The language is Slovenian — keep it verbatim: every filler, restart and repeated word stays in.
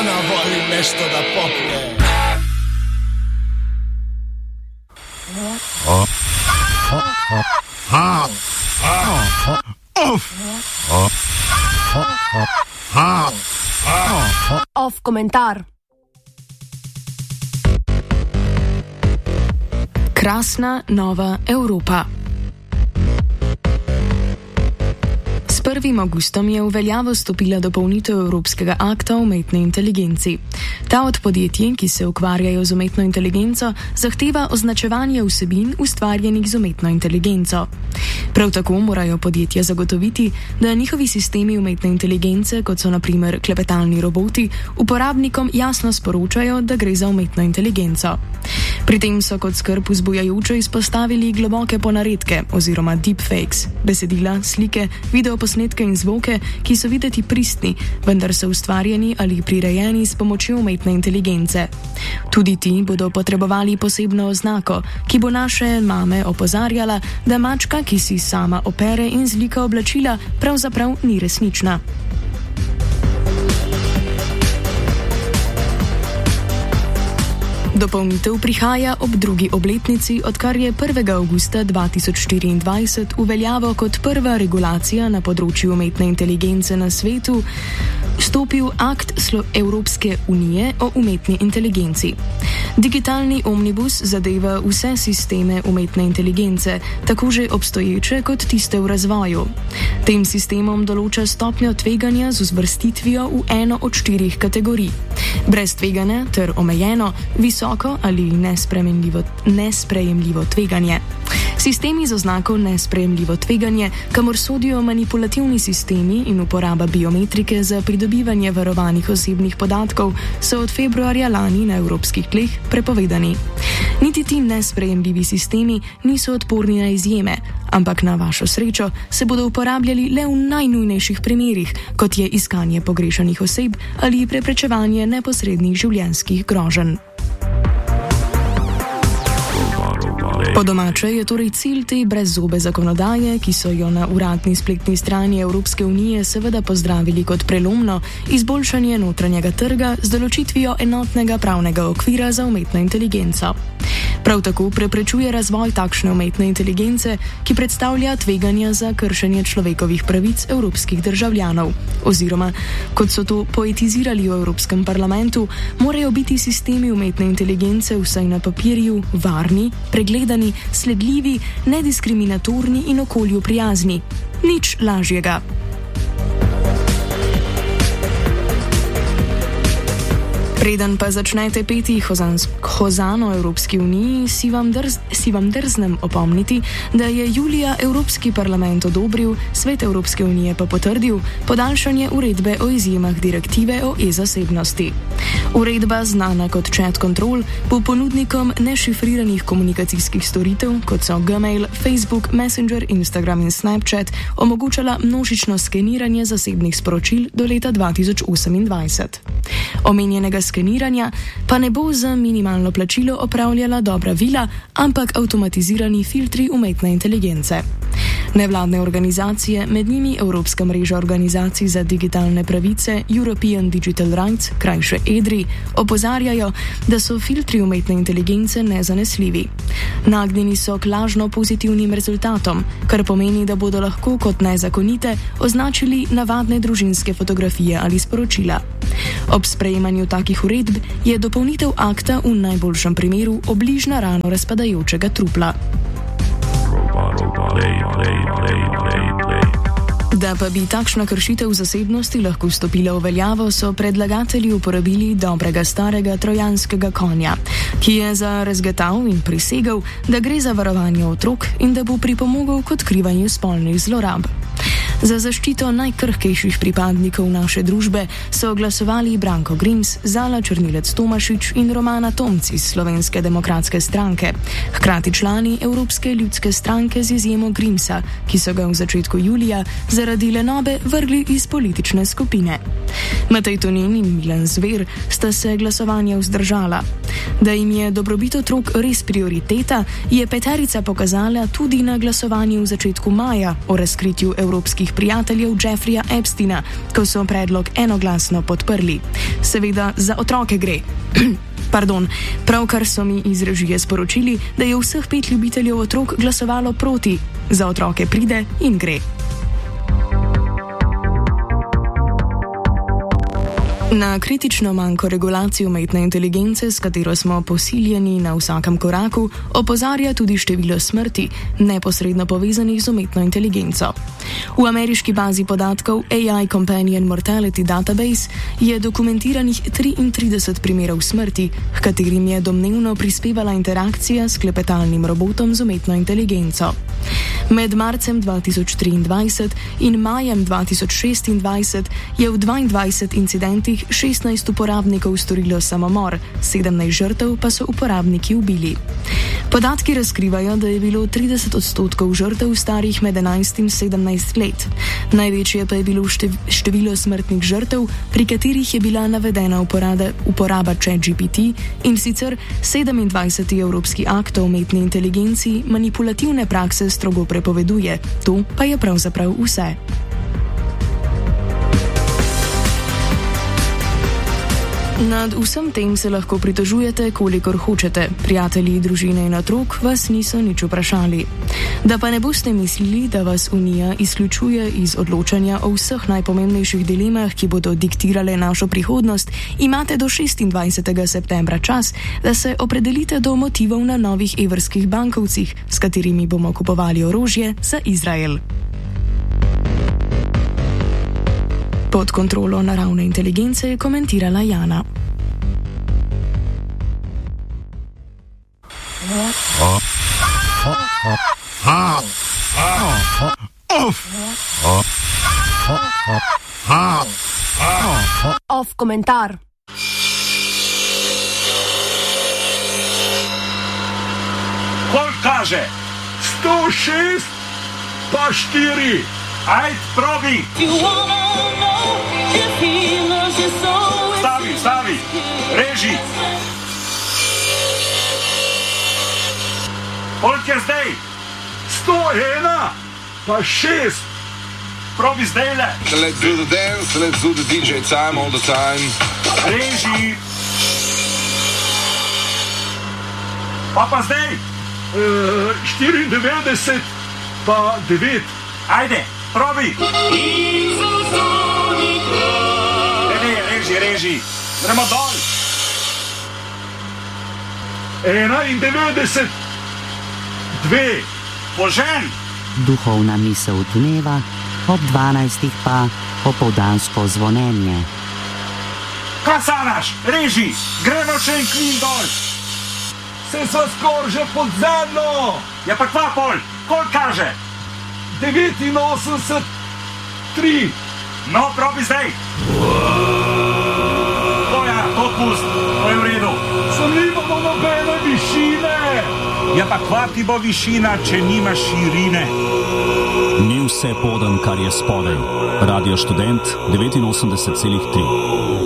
ona voli mesto da popne. Off komentar. Krasna nova Evropa. S prvim avgustom je v veljavo stopila dopolnitev Evropskega akta o umetni inteligenci. Ta od podjetij, ki se ukvarjajo z umetno inteligenco, zahteva označevanje vsebin ustvarjenih z umetno inteligenco. Prav tako morajo podjetja zagotoviti, da njihovi sistemi umetne inteligence, kot so na primer klepetalni roboti, uporabnikom jasno sporočajo, da gre za umetno inteligenco. Pri tem so kot skrb vzbujajoče izpostavili globoke ponaredke oziroma deepfakes, besedila, slike, videoposnetke in zvoke, ki so videti pristni, vendar so ustvarjeni ali prirejeni s pomočjo umetne inteligence. Tudi ti bodo potrebovali posebno oznako, ki bo naše mame opozarjala, da mačka, ki si sama opere in zlika oblačila, pravzaprav ni resnična. Dopolnitev prihaja ob drugi obletnici, odkar je prvega avgusta dva tisoč štiriindvajset v veljavo kot prva regulacija na področju umetne inteligence na svetu stopil akt Evropske unije o umetni inteligenci. Digitalni omnibus zadeva vse sisteme umetne inteligence, tako že obstoječe kot tiste v razvoju. Tem sistemom določa stopnjo tveganja z uvrstitvijo v eno od štirih kategorij. Brez tveganja ter omejeno, visoko ali nesprejemljivo, nesprejemljivo tveganje. Sistemi z oznako nesprejemljivo tveganje, kamor sodijo manipulativni sistemi in uporaba biometrike za pridobivanje varovanih osebnih podatkov, so od februarja lani na evropskih tleh prepovedani. Niti ti nesprejemljivi sistemi niso odporni na izjeme, ampak na vašo srečo se bodo uporabljali le v najnujnejših primerih, kot je iskanje pogrešanih oseb ali preprečevanje neposrednih življenjskih groženj. Po domače je torej cilj te brezzobe zakonodaje, ki so jo na uradni spletni strani Evropske unije seveda pozdravili kot prelomno, izboljšanje notranjega trga z določitvijo enotnega pravnega okvira za umetno inteligenco. Prav tako preprečuje razvoj takšne umetne inteligence, ki predstavlja tveganja za kršenje človekovih pravic evropskih državljanov. Oziroma, kot so to poetizirali v Evropskem parlamentu, morajo biti sistemi umetne inteligence vsaj na papirju varni, pregledani, sledljivi, nediskriminatorni in okolju prijazni. Nič lažjega. Preden pa začnete peti hozano Evropski uniji, si vam, drz, si vam drznem opomniti, da je julija Evropski parlament odobril, Svet Evropske unije pa potrdil podaljšanje uredbe o izjemah direktive o e-zasebnosti. Uredba, znana kot Chat Control, bo ponudnikom nešifriranih komunikacijskih storitev, kot so Gmail, Facebook, Messenger, Instagram in Snapchat, omogočala množično skeniranje zasebnih sporočil do leta dva tisoč osemindvajset. Omenjenega skeniranja pa ne bo za minimalno plačilo opravljala dobra vila, ampak avtomatizirani filtri umetne inteligence. Nevladne organizacije, med njimi Evropska mreža organizacij za digitalne pravice European Digital Rights, krajše EDRI, opozarjajo, da so filtri umetne inteligence nezanesljivi. Nagnjeni so k lažno pozitivnim rezultatom, kar pomeni, da bodo lahko kot nezakonite označili navadne družinske fotografije ali sporočila. Ob sprejemanju takih uredb je dopolnitev akta v najboljšem primeru obližna rano razpadajočega trupla. Da pa bi takšna kršitev zasebnosti lahko vstopila v veljavo, so predlagatelji uporabili dobrega starega trojanskega konja, ki je zarazgetal in prisegal, da gre za varovanje otrok in da bo pripomogel k odkrivanju spolnih zlorab. Za zaščito najkrhkejših pripadnikov naše družbe so glasovali Branko Grims, Zala Črnilec Tomašič in Romana Tomc iz Slovenske demokratske stranke, hkrati člani Evropske ljudske stranke z izjemo Grimsa, ki so ga v začetku julija zaradi lenobe vrgli iz politične skupine. Matej Tonin in Milan Zver sta se glasovanja vzdržala. Da jim je dobrobit otrok res prioriteta, je peterica pokazala tudi na glasovanju v začetku maja o razkritju evropskih njegovih prijateljev Jeffreya Epsteina, ko so predlog enoglasno podprli. Seveda za otroke gre. Pardon, pravkar so mi iz režije sporočili, da je vseh pet ljubiteljev otrok glasovalo proti. Za otroke pride in gre. Na kritično manjko regulacijo umetne inteligence, s katero smo posiljeni na vsakem koraku, opozarja tudi število smrti, neposredno povezanih z umetno inteligenco. V ameriški bazi podatkov A I Companion Mortality Database je dokumentiranih triintrideset primerov smrti, h katerim je domnevno prispevala interakcija s klepetalnim robotom z umetno inteligenco. Med marcem dva tisoč triindvajset in majem dva tisoč šestindvajset je v dvaindvajsetih incidentih šestnajst uporabnikov storilo samomor, sedemnajst žrtev pa so uporabniki ubili. Podatki razkrivajo, da je bilo trideset odstotkov žrtev starih med enajst in sedemnajst let. Največje pa je bilo štev, število smrtnih žrtev, pri katerih je bila navedena uporaba, uporaba ChatGPT, in sicer sedemindvajseti Evropski akt o umetni inteligenci manipulativne prakse strogo prepoveduje. To pa je pravzaprav vse. Nad vsem tem se lahko pritožujete, kolikor hočete. Prijatelji, družine in otrok vas niso nič vprašali. Da pa ne boste mislili, da vas Unija izključuje iz odločanja o vseh najpomembnejših dilemah, ki bodo diktirale našo prihodnost, imate do šestindvajsetega septembra čas, da se opredelite do motivov na novih evrskih bankovcih, s katerimi bomo kupovali orožje za Izrael. Pod kontrolo naravne inteligence je komentirala Jana. Off komentar. Koliko kaže? sto šest pa štiri. Ajd, probi! Stavi, stavi! Reži! Koliko je zdaj? sto ena pa šest. Probi zdajle! Let's do the dance, let's do the D J time all the time. Reži! Pa pa zdaj? Uh, štiriindevetdeset pa devet. Ajde, probi! Ne, ne, reži, reži! Gremo dol! enaindevetdeset dve. Požen! Duhovna misel dneva, ob dvanajstih pa opoldansko zvonjenje. Kaj sanaš? Reži! Gremo še en klin dol! Se sva skor že pod zemljo! Ja pa kva pol? Koliko kaže? devetinosemdeset tri. No, probi zdaj! To ja, to pust, to je v redu. Sem nimamo nobene višine! Ja pa kva ti bo višina, če nima širine? Ni vse poden, kar je spodaj. Radio Študent devetinosemdeset celih tri.